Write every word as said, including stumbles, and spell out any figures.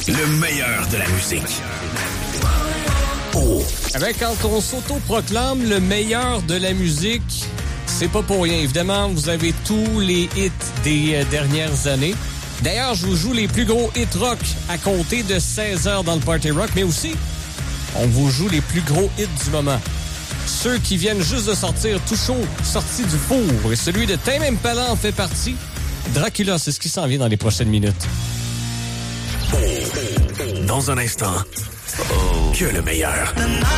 Le meilleur de la musique. Oh. Avec quand on s'auto-proclame le meilleur de la musique, c'est pas pour rien. Évidemment, vous avez tous les hits des euh, dernières années. D'ailleurs, je vous joue les plus gros hits rock à compter de seize heures dans le Party Rock, mais aussi, on vous joue les plus gros hits du moment. Ceux qui viennent juste de sortir tout chaud, sortis du four. Et celui de Tame Impala en fait partie. Dracula, c'est ce qui s'en vient dans les prochaines minutes. Oh. Dans un instant, oh. que le meilleur.